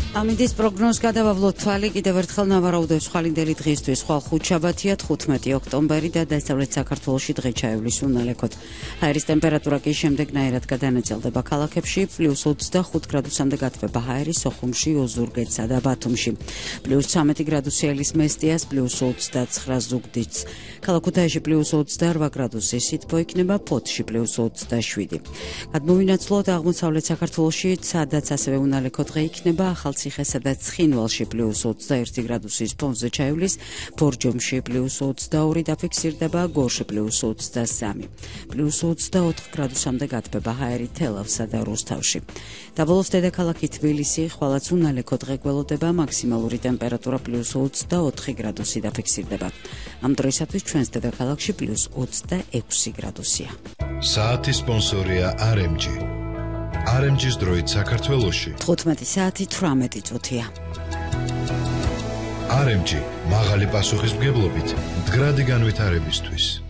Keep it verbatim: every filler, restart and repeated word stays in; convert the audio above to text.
ამიდის პროგნოზს გადავავლოთ თვალი კიდევ ერთხელ ნავარაუდევს ხვალინდელი დღისთვის ხვალ ხუთშაბათია თხუთმეტი ოქტომბერი და დასავლეთ საქართველოში დღე ჩაივლის უნალექოთ. ჰაერის ტემპერატურა კი შემდეგნაირად გადანაწილდება ქალაქებში პლუს ოცდახუთ გრადუსამდე გათბება ჰაერის სოხუმში, ოზურგეთსა და ბათუმში. პლუს ცამეტი გრადუსი ელის მესტიას, პლუს ოცდაცხრა ზუგდიდს. ქალაქ ქუთაისში პლუს ოცდაორვა გრადუსი სითბო იქნება, ფოთში პლუს ოცდაშვიდი. გადმოვინაცვლოთ აღმოსავლეთ საქართველოში, სადაც ასევე უნალექო დღე იქნება, ახალციხესა და ცხინვალში პლუს ოცდაერთი გრადუსის ფონზე ჩაივლის, ბორჯომში პლუს ოცდაორი დაფიქსირდება, გორში პლუს ოცდასამი. პლუს ოცდაოთხ გრადუსამდე გათბება ჰაერი თელავსა და რუსთავში. დაბოლოს დედაქალაქი თბილისი, ხვალაც უნალექო დღე გველოდება, მაქსიმალური ტემპერატურა პლუს ოცდაოთხი გრადუსი დაფიქსირდება. ამ დროისათვის ჩვენს დედაქალაქში პლუს ოცდაექვსი გრადუსია. საათის სპონსორია არ ემ ჯი. არ ემ ჯის დროით საქართველოში თხუთმეტი საათი თვრამეტი წუთია. არ ემ ჯი მაღალი პასუხისმგებლობით მდგრადი განვითარებისთვის.